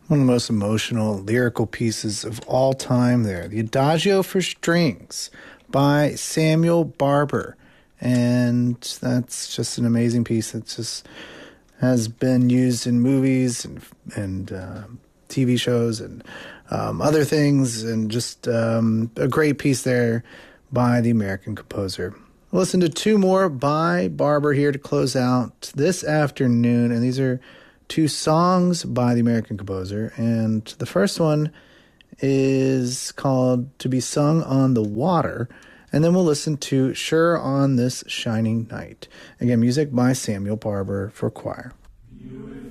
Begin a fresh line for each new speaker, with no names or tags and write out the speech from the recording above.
One of the most emotional lyrical pieces of all time there. The Adagio for Strings by Samuel Barber. And that's just an amazing piece that just has been used in movies and TV shows and other things. And just a great piece there by the American composer. We'll listen to two more by Barber here to close out this afternoon. And these are two songs by the American composer, and the first one is called To Be Sung on the Water, and then we'll listen to Sure on This Shining Night. Again, music by Samuel Barber for choir.